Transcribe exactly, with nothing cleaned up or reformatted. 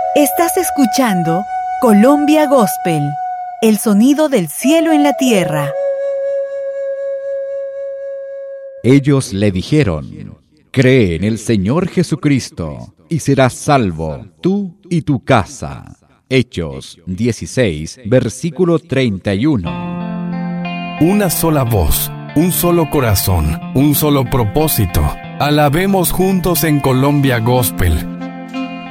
Estás escuchando Colombia Gospel, el sonido del cielo en la tierra. Ellos le dijeron: cree en el Señor Jesucristo y serás salvo, tú y tu casa. Hechos dieciséis, versículo treinta y uno. Una sola voz, un solo corazón, un solo propósito. Alabemos juntos en Colombia Gospel.